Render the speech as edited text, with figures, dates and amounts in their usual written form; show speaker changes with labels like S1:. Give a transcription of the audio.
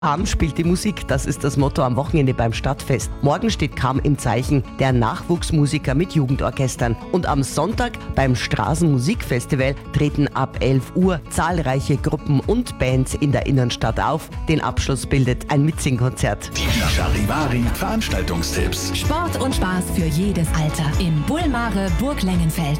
S1: Calm spielt die Musik, das ist das Motto am Wochenende beim Stadtfest. Morgen steht Calm im Zeichen der Nachwuchsmusiker mit Jugendorchestern. Und am Sonntag beim Straßenmusikfestival treten ab 11 Uhr zahlreiche Gruppen und Bands in der Innenstadt auf. Den Abschluss bildet ein Mitsingkonzert.
S2: Die Charivari Veranstaltungstipps.
S3: Sport und Spaß für jedes Alter im Bulmare Burg Lengenfeld.